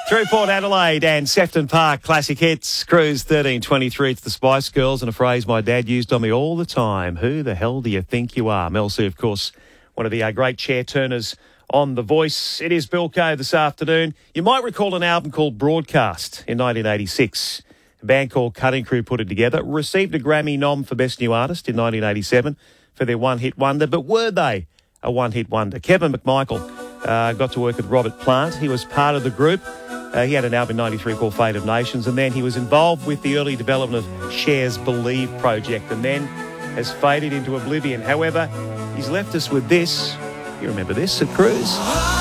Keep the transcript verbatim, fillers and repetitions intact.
Through Port Adelaide and Sefton Park, classic hits. Cruise thirteen twenty-three. It's the Spice Girls and a phrase my dad used on me all the time. Who the hell do you think you are? Mel C, of course, one of the uh, great chair turners on The Voice. It is Bilko this afternoon. You might recall an album called Broadcast in nineteen eighty-six. A band called Cutting Crew put it together. Received a Grammy nom for Best New Artist in nineteen eighty-seven for their one-hit wonder. But were they a one-hit wonder? Kevin McMichael uh, got to work with Robert Plant. He was part of the group. Uh, he had an album in ninety-three called Fate of Nations, and then he was involved with the early development of Cher's Believe project, and then has faded into oblivion. However, he's left us with this. You remember this at Cruise?